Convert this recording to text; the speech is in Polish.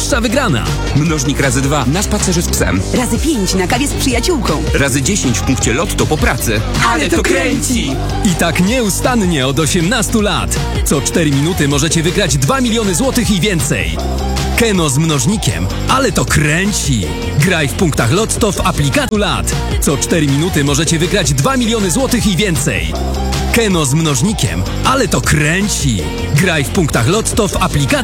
najwyższa wygrana. Mnożnik razy 2 na spacerze z psem. Razy 5 na kawie z przyjaciółką. Razy 10 w punkcie Lotto po pracy. Ale to kręci! I tak nieustannie od 18 lat. Co 4 minuty możecie wygrać 2 miliony złotych i więcej. Keno z mnożnikiem, ale to kręci! Graj w punktach Lotto w aplikacji lat. Co 4 minuty możecie wygrać 2 miliony złotych i więcej. Keno z mnożnikiem, ale to kręci! Graj w punktach Lotto w aplikacji